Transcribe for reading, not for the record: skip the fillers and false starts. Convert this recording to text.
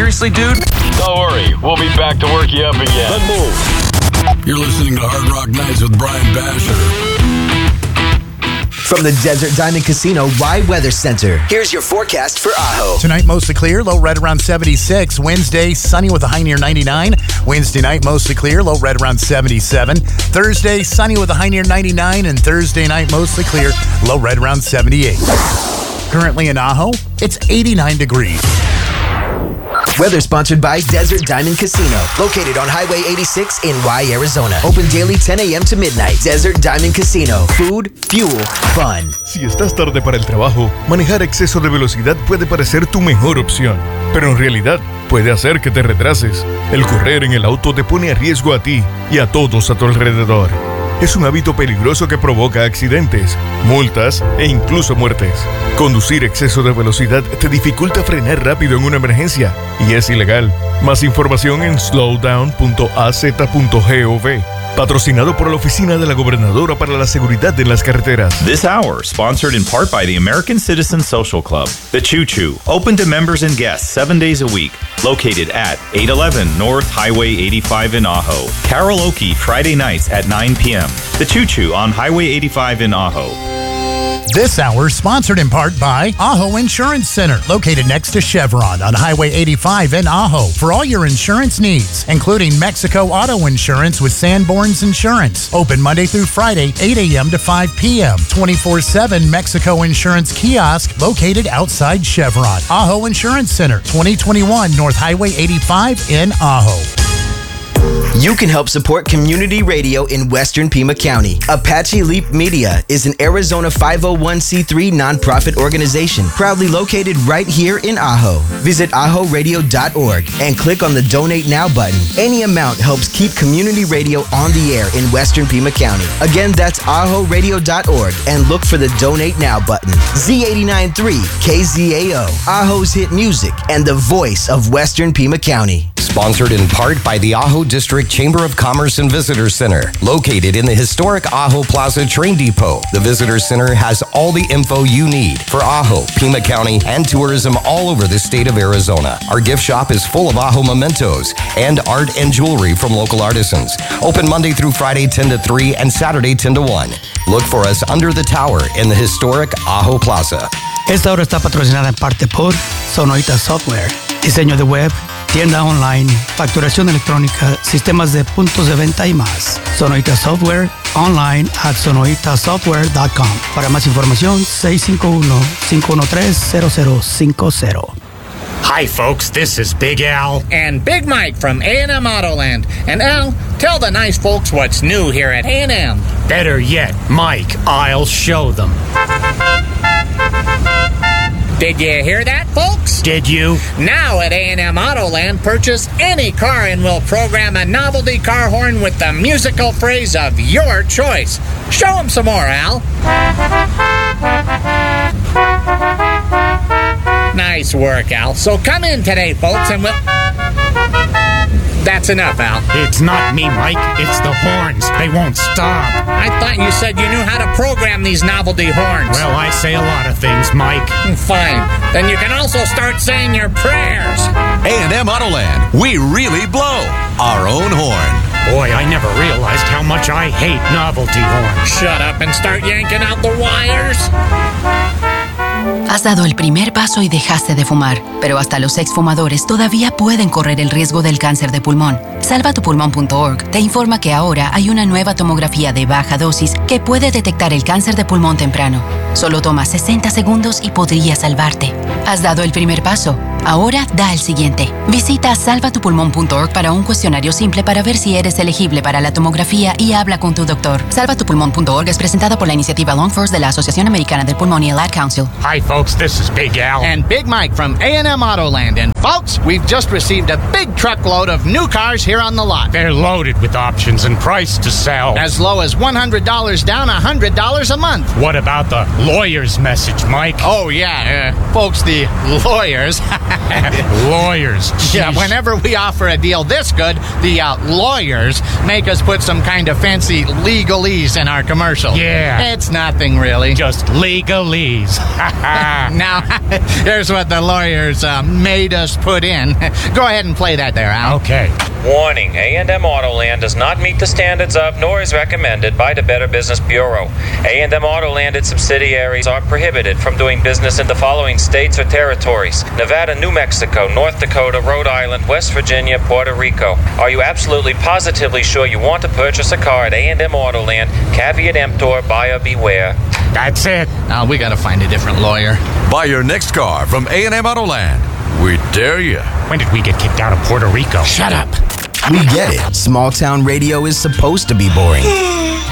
Seriously, dude? Don't worry, we'll be back to work you up again. Then move. You're listening to Hard Rock Nights with Brian Basher. From the Desert Diamond Casino Rye Weather Center, here's your forecast for Ajo. Tonight, mostly clear, low right around 76. Wednesday, sunny with a high near 99. Wednesday night, mostly clear, low right around 77. Thursday, sunny with a high near 99. And Thursday night, mostly clear, low right around 78. Currently in Ajo, it's 89 degrees. Weather sponsored by Desert Diamond Casino, located on Highway 86 in Rye, Arizona. Open daily 10 a.m. to midnight. Desert Diamond Casino. Food, fuel, fun. Si estás tarde para el trabajo, manejar exceso de velocidad puede parecer tu mejor opción, pero en realidad puede hacer que te retrases. El correr en el auto te pone a riesgo a ti y a todos a tu alrededor. Es un hábito peligroso que provoca accidentes, multas e incluso muertes. Conducir exceso de velocidad te dificulta frenar rápido en una emergencia y es ilegal. Más información en slowdown.az.gov. Patrocinado por la Oficina de la Gobernadora para la Seguridad en las Carreteras. This hour, sponsored in part by the American Citizen Social Club, The Choo Choo, open to members and guests 7 days a week, located at 811 North Highway 85 in Ajo. Karaoke Friday nights at 9 p.m. The Choo Choo on Highway 85 in Ajo. This hour sponsored in part by Ajo Insurance Center, located next to Chevron on Highway 85 in Ajo. For all your insurance needs, including Mexico Auto Insurance with Sanborn's Insurance. Open Monday through Friday, 8 a.m. to 5 p.m. 24/7 Mexico Insurance Kiosk located outside Chevron. Ajo Insurance Center, 2021 North Highway 85 in Ajo. You can help support community radio in Western Pima County. Apache Leap Media is an Arizona 501c3 nonprofit organization proudly located right here in Ajo. Visit ajoradio.org and click on the Donate Now button. Any amount helps keep community radio on the air in Western Pima County. Again, that's ajoradio.org and look for the Donate Now button. Z89.3 KZAO, Ajo's hit music and the voice of Western Pima County. Sponsored in part by the Ajo District Chamber of Commerce and Visitor Center, located in the historic Ajo Plaza Train Depot. The Visitor Center has all the info you need for Ajo, Pima County, and tourism all over the state of Arizona. Our gift shop is full of Ajo mementos and art and jewelry from local artisans. Open Monday through Friday 10 to 3 and Saturday 10 to 1. Look for us under the tower in the historic Ajo Plaza. Esta hora está patrocinada en parte por Sonorita Software, diseño de web, tienda online, facturación electrónica, sistemas de puntos de venta y más. Sonorita Software, online at sonoritasoftware.com. Para más información, 651-513-0050. Hi, folks, this is Big Al. And Big Mike from A&M Autoland. And Al, tell the nice folks what's new here at A&M. Better yet, Mike, I'll show them. Did you hear that, folks? Did you? Now at A&M Autoland, purchase any car and we'll program a novelty car horn with the musical phrase of your choice. Show them some more, Al. Nice work, Al. So come in today, folks, and we'll... That's enough, Al. It's not me, Mike. It's the horns. They won't stop. I thought you said you knew how to program these novelty horns. Well, I say a lot of things, Mike. Fine. Then you can also start saying your prayers. A&M Autoland. We really blow our own horn. Boy, I never realized how much I hate novelty horns. Shut up and start yanking out the wires. Has dado el primer paso y dejaste de fumar, pero hasta los exfumadores todavía pueden correr el riesgo del cáncer de pulmón. Salvatupulmón.org te informa que ahora hay una nueva tomografía de baja dosis que puede detectar el cáncer de pulmón temprano. Solo toma 60 segundos y podría salvarte. Has dado el primer paso. Ahora da el siguiente. Visita salvatupulmón.org para un cuestionario simple para ver si eres elegible para la tomografía y habla con tu doctor. Salvatupulmón.org es presentada por la iniciativa Long First de la Asociación Americana del Pulmón y el Ad Council. Hi, folks, this is Big Al. And Big Mike from A&M Autoland. And folks, we've just received a big truckload of new cars here on the lot. They're loaded with options and price to sell. As low as $100 down, $100 a month. What about the lawyer's message, Mike? Oh, yeah. Folks, the lawyers... Lawyers. Yeah, whenever we offer a deal this good, the lawyers make us put some kind of fancy legalese in our commercial. Yeah. It's nothing really. Just legalese. Now, here's what the lawyers made us put in. Go ahead and play that there, Al. Okay. Warning, A&M Autoland does not meet the standards of nor is recommended by the Better Business Bureau. A&M Autoland and its subsidiaries are prohibited from doing business in the following states or territories: Nevada, New Mexico, North Dakota, Rhode Island, West Virginia, Puerto Rico. Are you absolutely positively sure you want to purchase a car at A&M Autoland? Caveat emptor, buyer beware. That's it. Now, we gotta find a different lawyer. Buy your next car from A&M Autoland. We dare you. When did we get kicked out of Puerto Rico? Shut up. We get it. Small town radio is supposed to be boring.